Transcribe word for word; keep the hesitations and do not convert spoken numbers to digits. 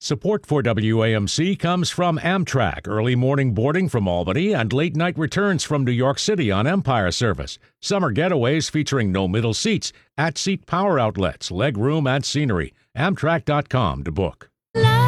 Support for W A M C comes from Amtrak, early morning boarding from Albany and late night returns from New York City on Empire Service. Summer getaways featuring no middle seats, at-seat power outlets, leg room, and scenery. Amtrak dot com to book. Love